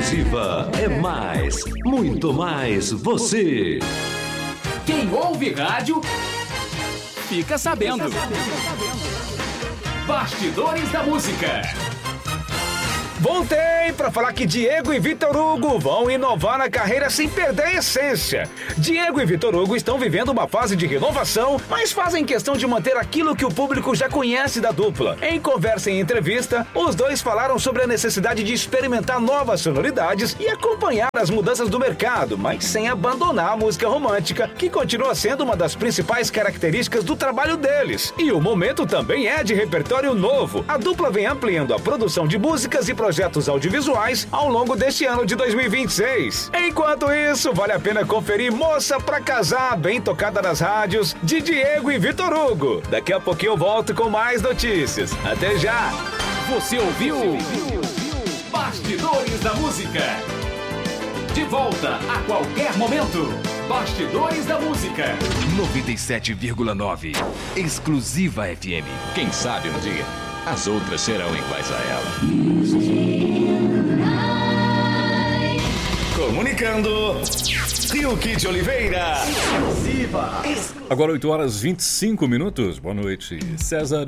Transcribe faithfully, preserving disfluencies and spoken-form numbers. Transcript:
Exclusiva é mais, muito mais você. Quem ouve rádio, fica sabendo. Bastidores da Música. Voltei para falar que Diego e Vitor Hugo vão inovar na carreira sem perder a essência. Diego e Vitor Hugo estão vivendo uma fase de renovação, mas fazem questão de manter aquilo que o público já conhece da dupla. Em conversa e entrevista, os dois falaram sobre a necessidade de experimentar novas sonoridades e acompanhar as mudanças do mercado, mas sem abandonar a música romântica, que continua sendo uma das principais características do trabalho deles. E o momento também é de repertório novo. A dupla vem ampliando a produção de músicas e projetos audiovisuais ao longo deste ano de dois mil e vinte e seis. Enquanto isso, vale a pena conferir Moça Pra Casar, bem tocada nas rádios, de Diego e Vitor Hugo. Daqui a pouquinho eu volto com mais notícias. Até já! Você ouviu? Bastidores da Música. De volta a qualquer momento. Bastidores da Música. noventa e sete vírgula nove. Exclusiva F M. Quem sabe um dia as outras serão iguais a ela. Comunicando, Rio Kid Oliveira. Agora oito horas e vinte e cinco minutos. Boa noite, César.